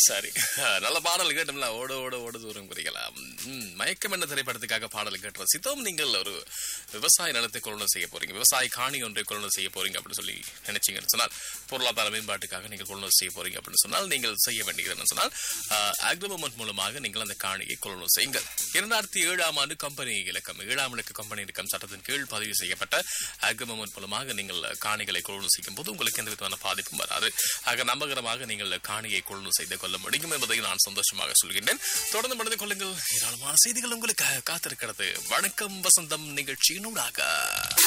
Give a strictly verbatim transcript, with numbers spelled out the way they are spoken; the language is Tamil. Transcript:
சரி, நல்ல பாடல் கேட்டோம்ல, ஓட ஓட ஓட தூரம் குறிக்கலாம். மயக்கம் என்ன திரைப்படத்துக்காக பாடல் கேட்டு ரசித்தோம். நீங்கள் ஒரு விவசாய நிலத்தை கொள்ளுதல் செய்ய போறீங்க, விவசாய காணி ஒன்றை கொள்ளுதல் செய்ய போறீங்க அப்படின்னு சொல்லி நினைச்சீங்கன்னு சொன்னால், பொருளாதார மேம்பாட்டுக்காக நீங்கள் கொள்ளுதல் செய்ய போறீங்க அப்படின்னு சொன்னால், நீங்கள் செய்ய வேண்டியது சொன்னால் அக்ரிமெண்ட் மூலமாக நீங்கள் அந்த காணியை கொள்ளுதல் செய்யுங்கள். இரண்டாயிரத்தி ஏழாம் ஆண்டு கம்பெனி இலக்கம் ஏழாம் இலக்க கம்பெனி இலக்கம் சட்டத்தின் கீழ் பதிவு செய்யப்பட்ட அக்ரிமெண்ட் மூலமாக நீங்கள் காணிகளை கொள்ளுதல் செய்யும் போது உங்களுக்கு எந்த விதமான பாதிப்பும் வராது. ஆக நம்பகரமாக நீங்கள் காணியை கொள்ளுதல் செய்து கொள்ள முடியும் என்பதை நான் சந்தோஷமாக சொல்கின்றேன். தொடர்ந்து மனதில் கொள்ளுங்கள், ஏராளமான செய்திகள் உங்களுக்கு காத்திருக்கிறது. வணக்கம் வசந்தம் நிகழ்ச்சியினூடாக